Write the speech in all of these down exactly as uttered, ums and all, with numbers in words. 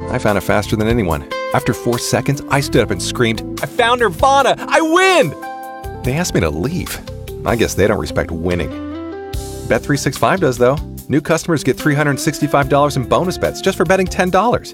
I found it faster than anyone. After four seconds, I stood up and screamed, "I found Nirvana! I win!" They asked me to leave. I guess they don't respect winning. Bet three sixty-five does, though. New customers get three hundred sixty-five dollars in bonus bets just for betting ten dollars.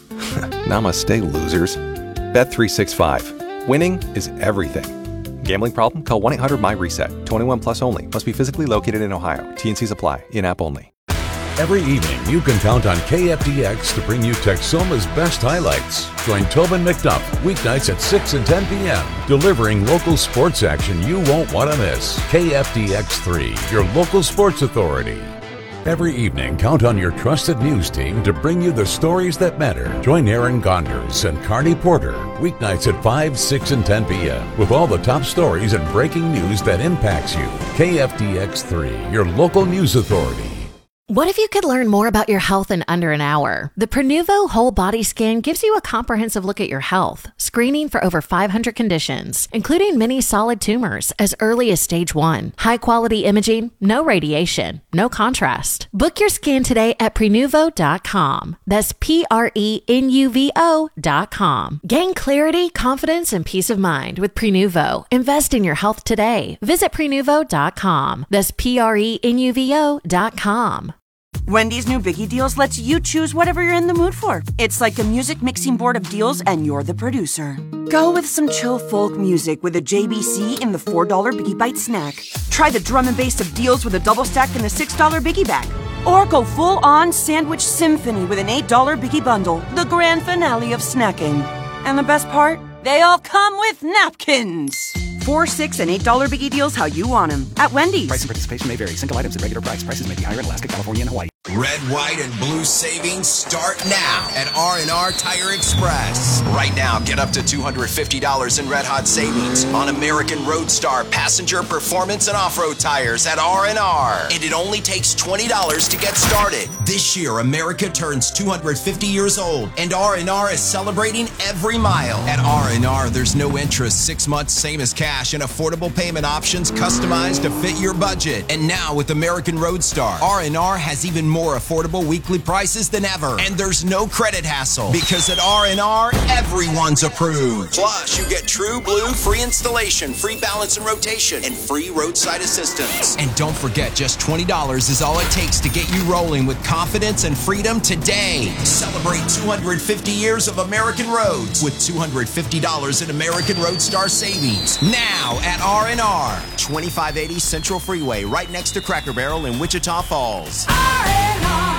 Namaste, losers. Bet three sixty-five. Winning is everything. Gambling problem? Call one eight hundred my reset. twenty-one plus only. Must be physically located in Ohio. T and Cs apply. In-app only. Every evening, you can count on K F D X to bring you Texoma's best highlights. Join Tobin McDuff weeknights at six and ten p.m., delivering local sports action you won't want to miss. K F D X three, your local sports authority. Every evening, count on your trusted news team to bring you the stories that matter. Join Aaron Gonders and Carney Porter weeknights at five, six, and ten p.m. with all the top stories and breaking news that impacts you. K F D X three, your local news authority. What if you could learn more about your health in under an hour? The Prenuvo Whole Body Scan gives you a comprehensive look at your health, screening for over five hundred conditions, including many solid tumors as early as stage one. High-quality imaging, no radiation, no contrast. Book your scan today at Prenuvo dot com. That's P R E N U V O dot com. Gain clarity, confidence, and peace of mind with Prenuvo. Invest in your health today. Visit Prenuvo dot com. That's P R E N U V O dot com. Wendy's new Biggie Deals lets you choose whatever you're in the mood for. It's like a music mixing board of deals, and you're the producer. Go with some chill folk music with a J B C in the four dollar Biggie Bite snack. Try the drum and bass of deals with a double stack in the six dollar Biggie bag. Or go full-on sandwich symphony with an eight dollar Biggie bundle, the grand finale of snacking. And the best part? They all come with napkins. Four, six, and eight dollar Biggie Deals how you want them at Wendy's. Price and participation may vary. Single items at regular price. Prices may be higher in Alaska, California, and Hawaii. Red, white, and blue savings start now at R and R Tire Express. Right now, get up to two hundred fifty dollars in red hot savings on American Roadstar passenger performance and off-road tires at R and R. And it only takes twenty dollars to get started. This year, America turns two hundred fifty years old, and R and R is celebrating every mile. At R and R, there's no interest, six months, same as cash, and affordable payment options customized to fit your budget. And now with American Roadstar, R and R has even more affordable weekly prices than ever. And there's no credit hassle, because at R and R, everyone's approved. Plus, you get True Blue free installation, free balance and rotation, and free roadside assistance. And don't forget, just twenty dollars is all it takes to get you rolling with confidence and freedom today. Celebrate two hundred fifty years of American roads with two hundred fifty dollars in American Roadstar savings. Now at R and R, twenty-five eighty Central Freeway, right next to Cracker Barrel in Wichita Falls. R and R.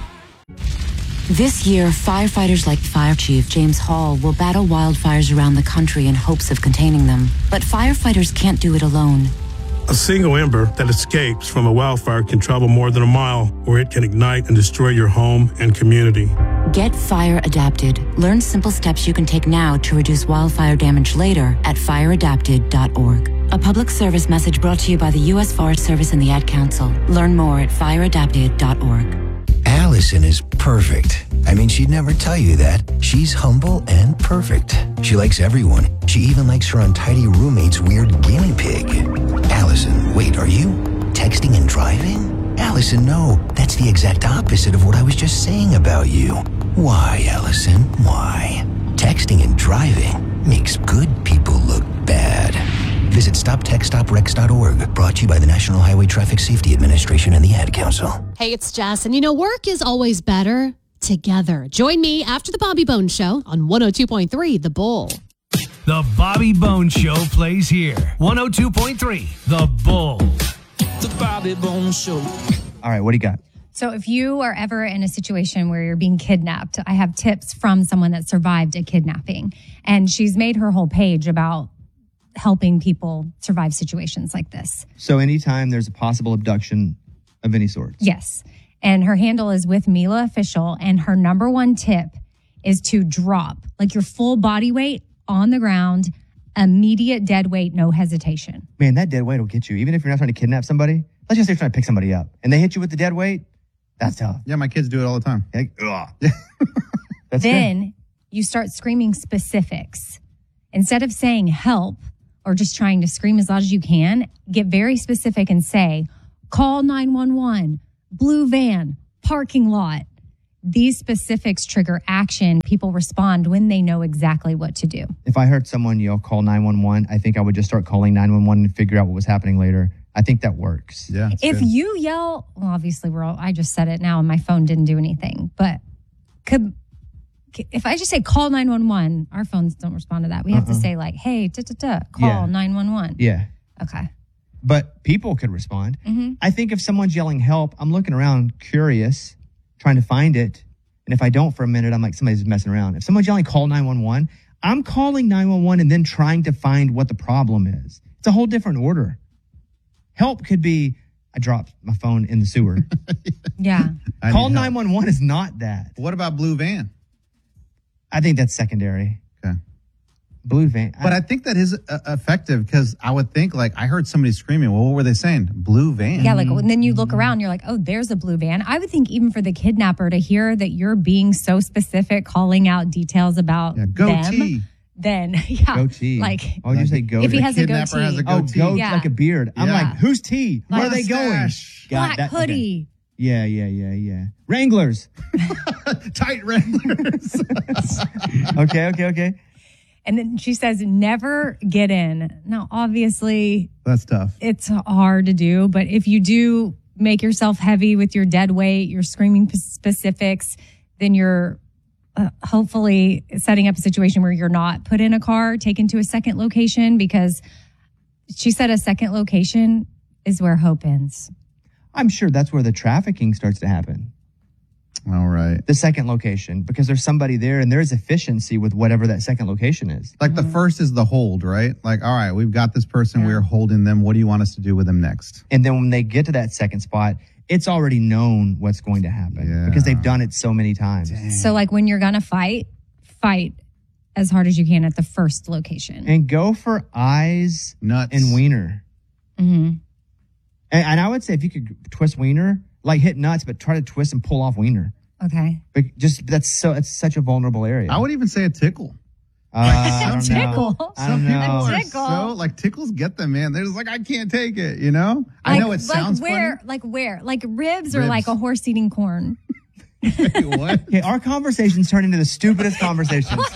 This year, firefighters like Fire Chief James Hall will battle wildfires around the country in hopes of containing them. But firefighters can't do it alone. A single ember that escapes from a wildfire can travel more than a mile, where it can ignite and destroy your home and community. Get fire adapted. Learn simple steps you can take now to reduce wildfire damage later at fire adapted dot org. A public service message brought to you by the U S Forest Service and the Ad Council. Learn more at fire adapted dot org. Allison is perfect. I mean, she'd never tell you that. She's humble and perfect. She likes everyone. She even likes her untidy roommate's weird guinea pig. Allison, wait, are you texting and driving? Allison, no. That's the exact opposite of what I was just saying about you. Why, Allison? Why? Texting and driving makes good people look bad. Visit stop text stop rex dot org. Brought to you by the National Highway Traffic Safety Administration and the Ad Council. Hey, it's Jess, and you know, work is always better together. Join me after the Bobby Bones Show on one oh two point three The Bull. The Bobby Bones Show plays here. one oh two point three The Bull. The Bobby Bones Show. All right, what do you got? So if you are ever in a situation where you're being kidnapped, I have tips from someone that survived a kidnapping. And she's made her whole page about helping people survive situations like this. So anytime there's a possible abduction of any sort? Yes. And her handle is with Mila Official. And her number one tip is to drop like your full body weight on the ground, immediate dead weight, no hesitation. Man, that dead weight will get you. Even if you're not trying to kidnap somebody, let's just say you're trying to pick somebody up and they hit you with the dead weight, that's tough. Yeah, my kids do it all the time. Like, That's then good. You start screaming specifics. Instead of saying help or just trying to scream as loud as you can, get very specific and say, call nine one one, blue van, parking lot. these specifics trigger action. People respond when they know exactly what to do. If I heard someone yell, call nine one one, I think I would just start calling nine one one and figure out what was happening later. I think that works. Yeah. If good. you yell, well, obviously we're all, I just said it now and my phone didn't do anything, but could, if I just say call nine one one, our phones don't respond to that. We have uh-uh. to say like, hey, da, da, da, call yeah. nine one one. Yeah. Okay. But people could respond. Mm-hmm. I think if someone's yelling help, I'm looking around curious, trying to find it. And if I don't for a minute, I'm like, somebody's messing around. If someone's yelling call nine one one, I'm calling nine one one and then trying to find what the problem is. It's a whole different order. Help could be, I dropped my phone in the sewer. Yeah. Call nine one one is not that. What about blue van? I think that's secondary. Okay. Blue van. But I, I think that is uh, effective because I would think, like, I heard somebody screaming. Well, what were they saying? Blue van. Yeah, like, and then you look around, you're like, oh, there's a blue van. I would think even for the kidnapper to hear that you're being so specific, calling out details about yeah, goatee. them. Then, yeah. Goatee. Like, why would you say goatee? If he has a goatee. Has a goatee. Oh, goat, yeah. like a beard. I'm yeah. like, whose tea? Where like are they going? Black that, hoodie. Okay. Yeah, yeah, yeah, yeah. Wranglers. Tight Wranglers. okay, okay, okay. And then she says, never get in. Now, obviously, that's tough. It's hard to do. But if you do make yourself heavy with your dead weight, your screaming specifics, then you're uh, hopefully setting up a situation where you're not put in a car, taken to a second location, because she said a second location is where hope ends. I'm sure that's where the trafficking starts to happen. All right. The second location, because there's somebody there and there's efficiency with whatever that second location is. Like mm-hmm. the first is the hold, right? Like, all right, we've got this person. Yeah. We're holding them. What do you want us to do with them next? And then when they get to that second spot, it's already known what's going to happen yeah. because they've done it so many times. Dang. So like when you're going to fight, fight as hard as you can at the first location. And go for eyes, nuts, and wiener. Mm-hmm. And, and I would say if you could twist wiener, like hit nuts, but try to twist and pull off wiener. Okay. But just that's so it's such a vulnerable area. I would even say a tickle. Uh, I don't tickle. know. I don't know. A tickle. So like tickles get them, man. Th're just like, I can't take it. You know. Like, I know it sounds like where, funny. like where, like ribs, ribs. or like a horse eating corn. Wait, what? Okay, our conversations turn into the stupidest conversations. What?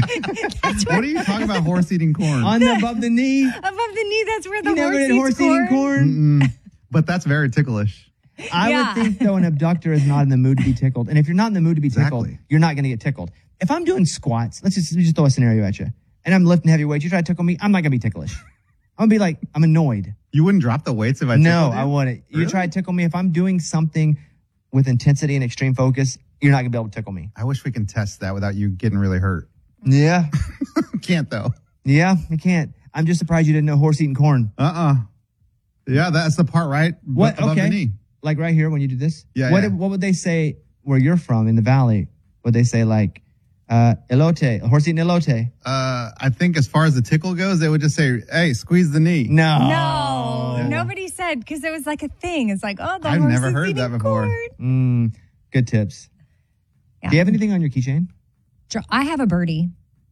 That's what are you talking about? Horse eating corn on the, above the knee. Above the knee. That's where the you horse never did eats horse corn. eating corn. Mm-mm. But that's very ticklish. I yeah. would think, though, an abductor is not in the mood to be tickled. And if you're not in the mood to be tickled, exactly. you're not going to get tickled. If I'm doing squats, let's just, let me just throw a scenario at you, and I'm lifting heavy weights, you try to tickle me, I'm not going to be ticklish. I'm going to be like, I'm annoyed. You wouldn't drop the weights if I No, tickled you? I wouldn't. Really? You try to tickle me. If I'm doing something with intensity and extreme focus, you're not going to be able to tickle me. I wish we can test that without you getting really hurt. Yeah. Can't, though. Yeah, you can't. I'm just surprised you didn't know horse eating corn. Uh-uh. Yeah, that's the part right what? above Okay. the knee. Like right here when you do this? Yeah, what, yeah. What would they say where you're from in the valley? Would they say like, uh, elote, a horse eating elote? Uh, I think as far as the tickle goes, they would just say, hey, squeeze the knee. No. No. Nobody said, because it was like a thing. It's like, oh, the I've horse never is heard eating that before. corn. Mm, good tips. Yeah. Do you have anything on your keychain? I have a birdie.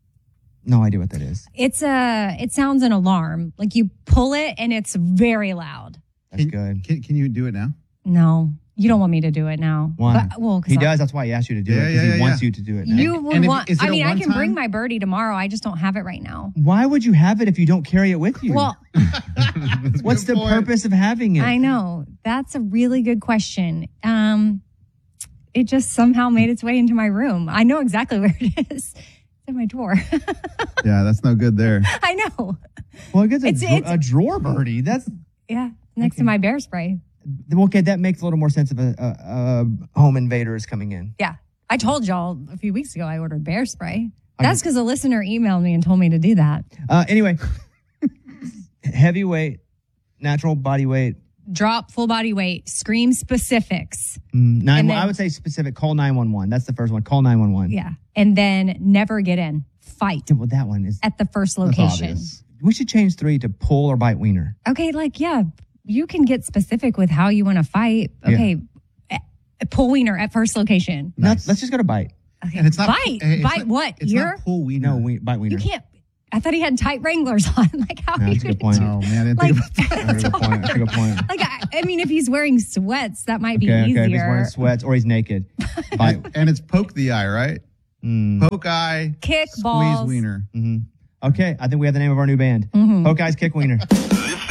No idea what that is. It's a, it sounds an alarm. Like you pull it and it's very loud. That's can, good. Can, can you do it now? No, you don't want me to do it now. Why? But, well, he I, does. That's why he asked you to do Yeah, it. Because yeah, he yeah, wants yeah. you to do it now. You would And if- want, is it I a mean, I one can bring time? my birdie tomorrow. I just don't have it right now. Why would you have it if you don't carry it with you? Well, what's the point. purpose of having it? I know. That's a really good question. Um, it just somehow made its way into my room. I know exactly where it is. It's in my drawer. Yeah, that's no good there. I know. Well, it gets a, It's- dra- it's- a drawer birdie. That's Yeah, next Okay. to my bear spray. okay. That makes a little more sense of a, a, a home invader is coming in. Yeah. I told y'all a few weeks ago I ordered bear spray. That's because a listener emailed me and told me to do that. Uh, anyway, heavyweight, natural body weight. Drop full body weight, scream specifics. Mm, nine, And then- I would say specific. Call nine one one. That's the first one. Call nine one one. Yeah. And then never get in. Fight Well, that one is. at the first That's location. obvious. We should change three to pull or bite wiener. Okay, like, yeah, you can get specific with how you want to fight. Yeah. Okay, eh, pull wiener at first location. No, Nice. let's just go to bite. Okay, And it's not bite. hey, it's bite not- what? It's Ear? not pull wiener. No, we, bite wiener. You can't. I thought he had tight Wranglers on. Like, how Yeah, are you that's a good going point. to Oh, man, I didn't like, think about that. That's a good point. That's a good point. Like, I, I mean, if he's wearing sweats, that might be Okay, easier. okay. If he's wearing sweats or he's naked. And, and it's poke the eye, right? Mm. Poke eye, Kick squeeze balls. wiener. Mm-hmm. Okay, I think we have the name of our new band. Mm-hmm. Poke Eyes Kick Wiener. This